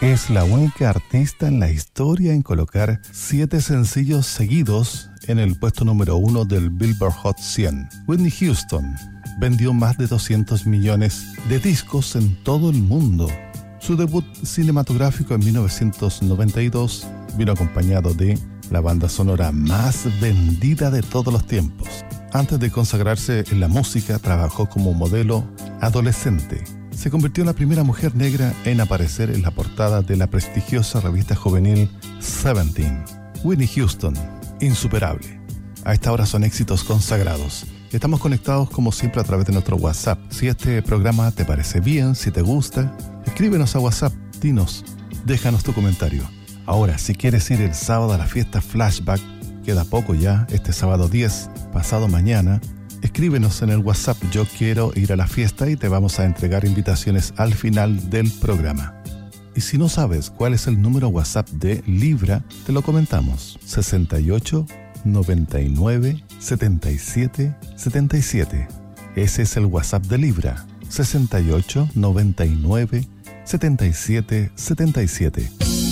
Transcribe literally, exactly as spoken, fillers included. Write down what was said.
Es la única artista en la historia en colocar siete sencillos seguidos en el puesto número uno del Billboard Hot cien. Whitney Houston vendió más de doscientos millones de discos en todo el mundo. Su debut cinematográfico en mil novecientos noventa y dos vino acompañado de la banda sonora más vendida de todos los tiempos. Antes de consagrarse en la música, trabajó como modelo adolescente. Se convirtió en la primera mujer negra en aparecer en la portada de la prestigiosa revista juvenil Seventeen. Whitney Houston, insuperable. A esta hora son éxitos consagrados. Estamos conectados como siempre a través de nuestro WhatsApp. Si este programa te parece bien, si te gusta, escríbenos a WhatsApp, dinos, déjanos tu comentario. Ahora, si quieres ir el sábado a la fiesta Flashback, queda poco ya, este sábado diez, pasado mañana, escríbenos en el WhatsApp, yo quiero ir a la fiesta, y te vamos a entregar invitaciones al final del programa. Y si no sabes cuál es el número WhatsApp de Libra, te lo comentamos. sesenta y ocho, noventa y nueve, setenta y siete, setenta y siete. Ese es el WhatsApp de Libra. sesenta y ocho, noventa y nueve, setenta y siete, setenta y siete.